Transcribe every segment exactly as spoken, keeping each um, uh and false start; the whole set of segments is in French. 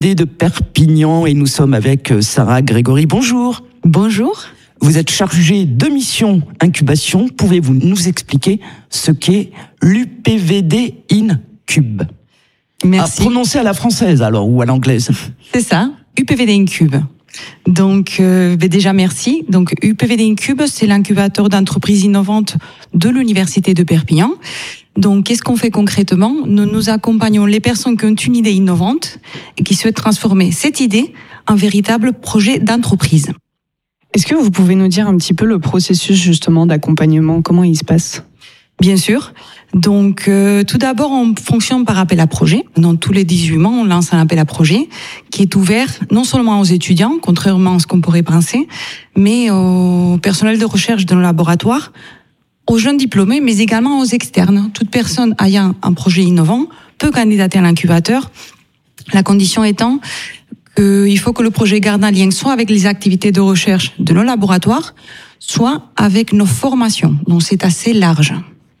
de Perpignan et nous sommes avec Sarah Grégory. Bonjour. Bonjour. Vous êtes chargée de mission incubation. Pouvez-vous nous expliquer ce qu'est l'U P V D Incube? Merci. À prononcer à la française alors ou à l'anglaise? C'est ça, U P V D Incube. Donc euh, déjà merci. Donc U P V D Incube, c'est l'incubateur d'entreprises innovantes de l'Université de Perpignan. Donc qu'est-ce qu'on fait concrètement? Nous nous accompagnons les personnes qui ont une idée innovante et qui souhaitent transformer cette idée en véritable projet d'entreprise. Est-ce que vous pouvez nous dire un petit peu le processus justement d'accompagnement, comment il se passe? Bien sûr. Donc, euh, tout d'abord, on fonctionne par appel à projet. Dans tous les dix-huit mois, on lance un appel à projet qui est ouvert non seulement aux étudiants, contrairement à ce qu'on pourrait penser, mais au personnel de recherche de nos laboratoires, aux jeunes diplômés, mais également aux externes. Toute personne ayant un projet innovant peut candidater à l'incubateur. La condition étant qu'il faut que le projet garde un lien soit avec les activités de recherche de nos laboratoires, soit avec nos formations. Donc, c'est assez large.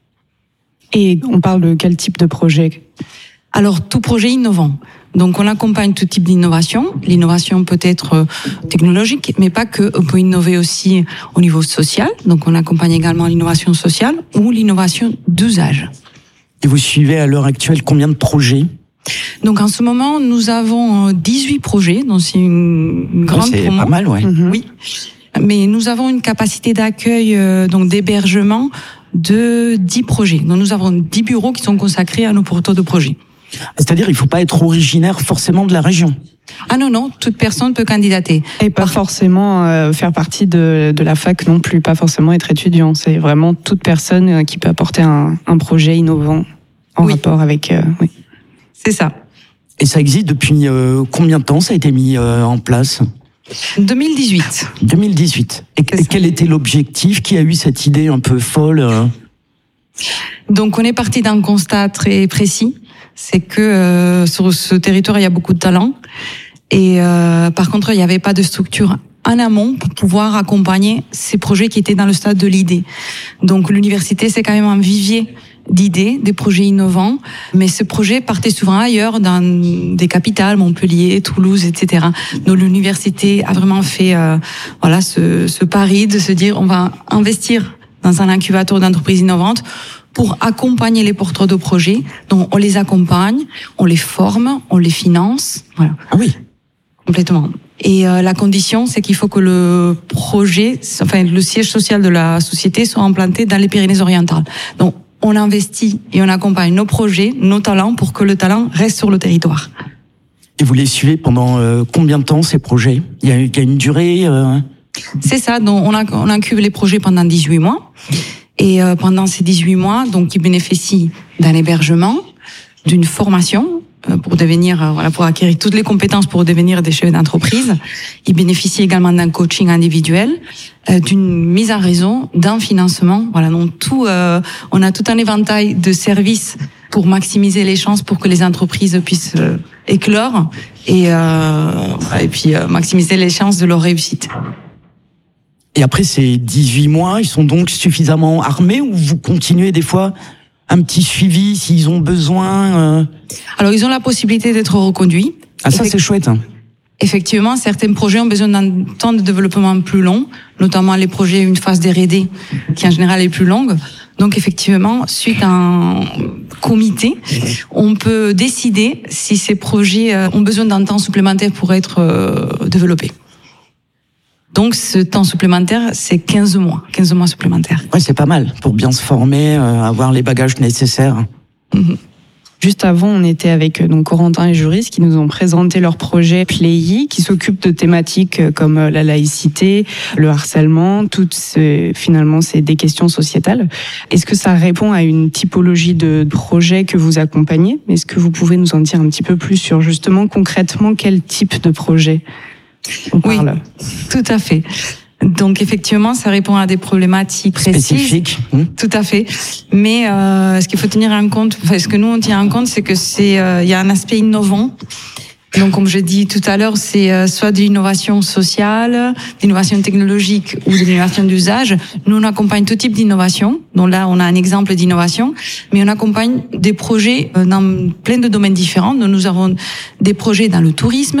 Et on parle de quel type de projet? Alors, tout projet innovant. Donc, on accompagne tout type d'innovation. L'innovation peut être technologique, mais pas que. On peut innover aussi au niveau social. Donc, on accompagne également l'innovation sociale ou l'innovation d'usage. Et vous suivez à l'heure actuelle combien de projets? Donc, en ce moment, nous avons dix-huit projets. Donc, c'est une, une grande c'est promo. C'est pas mal, ouais. Mm-hmm. Oui. Mais nous avons une capacité d'accueil, euh, donc d'hébergement de dix projets. Donc, nous avons dix bureaux qui sont consacrés à nos porteurs de projets. C'est-à-dire, il ne faut pas être originaire forcément de la région. Ah non, non, toute personne peut candidater. Et pas forcément euh, faire partie de, de la fac non plus, pas forcément être étudiant. C'est vraiment toute personne qui peut apporter un, un projet innovant en oui. rapport avec... Euh, oui. C'est ça. Et ça existe depuis euh, combien de temps ça a été mis euh, en place? deux mille dix-huit. deux mille dix-huit. Et, et quel était l'objectif? Qui a eu cette idée un peu folle? euh... Donc, on est parti d'un constat très précis. C'est que euh, sur ce territoire, il y a beaucoup de talents. Et euh, par contre, il n'y avait pas de structure en amont pour pouvoir accompagner ces projets qui étaient dans le stade de l'idée. Donc, l'université, c'est quand même un vivier d'idées, des projets innovants, mais ce projet partait souvent ailleurs, dans des capitales, Montpellier, Toulouse, et cetera. Donc l'université a vraiment fait euh, voilà ce, ce pari de se dire on va investir dans un incubateur d'entreprises innovantes pour accompagner les porteurs de projets. Donc on les accompagne, on les forme, on les finance, voilà. Ah oui. Complètement. Et euh, la condition, c'est qu'il faut que le projet, enfin le siège social de la société soit implanté dans les Pyrénées-Orientales. Donc on investit et on accompagne nos projets, nos talents, pour que le talent reste sur le territoire. Et vous les suivez pendant euh, combien de temps, ces projets? Il y a, il y a une durée euh... C'est ça, donc on, a, on incube les projets pendant dix-huit mois. Et euh, pendant ces dix-huit mois, donc, ils bénéficient d'un hébergement, d'une formation, euh, pour devenir, euh, voilà, pour acquérir toutes les compétences pour devenir des chefs d'entreprise. Ils bénéficient également d'un coaching individuel, euh, d'une mise en réseau, d'un financement. Voilà, donc tout, euh, on a tout un éventail de services pour maximiser les chances pour que les entreprises puissent euh, éclore et, euh, et puis euh, maximiser les chances de leur réussite. Et après ces dix-huit mois, ils sont donc suffisamment armés ou vous continuez des fois un petit suivi s'ils ont besoin euh... Alors, ils ont la possibilité d'être reconduits. Ah, ça, c'est chouette. Hein. Effectivement, certains projets ont besoin d'un temps de développement plus long, notamment les projets une phase d'R et D qui en général est plus longue. Donc effectivement, suite à un comité, on peut décider si ces projets ont besoin d'un temps supplémentaire pour être développés. Donc ce temps supplémentaire, c'est quinze mois, quinze mois supplémentaires. Ouais, c'est pas mal pour bien se former, euh, avoir les bagages nécessaires. Mmh. Juste avant, on était avec donc Corentin et Juris qui nous ont présenté leur projet Play, qui s'occupe de thématiques comme la laïcité, le harcèlement, toutes ces, finalement c'est des questions sociétales. Est-ce que ça répond à une typologie de projet que vous accompagnez? Est-ce que vous pouvez nous en dire un petit peu plus sur justement concrètement quel type de projet on parle? Oui, tout à fait. Donc effectivement, ça répond à des problématiques précises. Spécifiques. Mmh. Tout à fait. Mais euh, ce qu'il faut tenir en compte, enfin ce que nous on tient en compte, c'est que c'est il euh, y a un aspect innovant Donc, comme je dis tout à l'heure, c'est euh, soit de l'innovation sociale, d'innovation technologique ou de l'innovation d'usage. Nous, on accompagne tout type d'innovation. Donc là, on a un exemple d'innovation, mais on accompagne des projets dans plein de domaines différents. Donc, nous avons des projets dans le tourisme,